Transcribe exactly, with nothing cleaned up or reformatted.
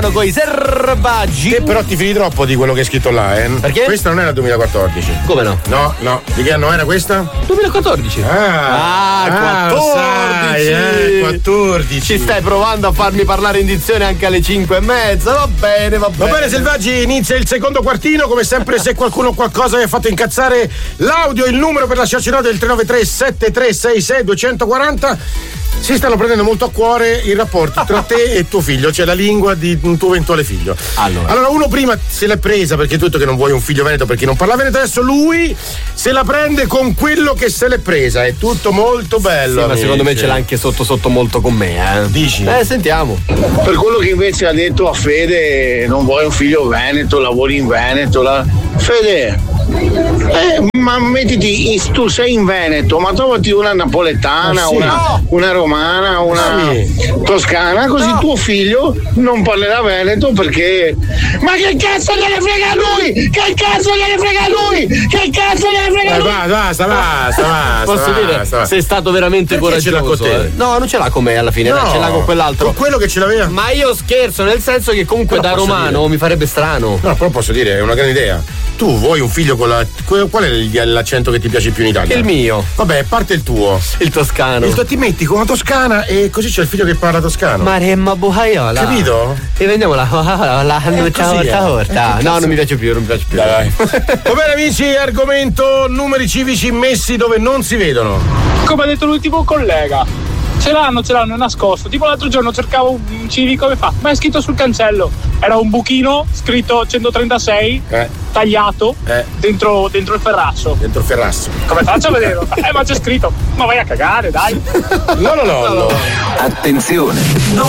Stefano coi Selvaggi. Che però ti fidi troppo di quello che è scritto là, eh? Perché? Questa non era duemilaquattordici. Come no? No, no. Di che anno era questa? duemilaquattordici. Ah, Ah, quattordici. Sai, eh, quattordici. Ci stai provando a farmi parlare in dizione anche alle cinque e mezza. Va bene, va bene. Va bene, Selvaggi, inizia il secondo quartino. Come sempre, se qualcuno o qualcosa vi ha fatto incazzare l'audio, il numero per lasciarci nota è il tre nove tre sette tre sei sei due quattro zero. Si stanno prendendo molto a cuore i rapporti tra te e tuo figlio, cioè la lingua di un tuo eventuale figlio. Allora. allora, uno prima se l'è presa perché tu hai detto che non vuoi un figlio veneto perché non parla veneto, adesso lui se la prende con quello che se l'è presa. È tutto molto bello. Sì, ma secondo me ce l'ha anche sotto sotto molto con me, eh. Dici? Eh, sentiamo. Per quello che invece ha detto a Fede, non vuoi un figlio veneto, lavori in Veneto, la... Fede, eh, ma mettiti, tu sei in Veneto, ma trovati una napoletana, Ah, sì. una, No. una romana, una Sì. toscana, così No. tuo figlio non parlerà veneto perché... Ma che cazzo gliene frega a lui? Che cazzo gliene frega a lui? Che cazzo gliene frega a Dai, lui? basta, basta, basta, basta. Posso basta, dire, basta. sei stato veramente Perché ce l'ha coraggioso. con te? eh. No, non ce l'ha con me alla fine, No, dai, ce l'ha con quell'altro. Con quello che ce l'aveva. Ma io scherzo, nel senso che comunque Però da posso romano dire- mi farebbe strano. No, però posso dire, è una grande idea. Tu vuoi un figlio con la. Qual è il- l'accento che ti piace più in Italia? Il mio. Vabbè, parte il tuo. Il toscano. Il tuo ti metti con una toscana e così c'è il figlio che parla toscano. Maremma Buhaiola. Capito? E vendiamo la la Eh, ciao così, eh. ciao. Eh, che No, cazzo? non mi piace più, non mi piace più. Dai. Va bene amici, argomento numeri civici messi dove non si vedono. Come ha detto l'ultimo collega, ce l'hanno, ce l'hanno nascosto. Tipo l'altro giorno cercavo un civico e fa, ma è scritto sul cancello. Era un buchino scritto centotrentasei, Eh, tagliato eh, dentro, dentro il ferrazzo. dentro il ferrazzo. Come faccio a vederlo? Eh, ma c'è scritto. Ma vai a cagare, dai. No, no, no, no. Attenzione,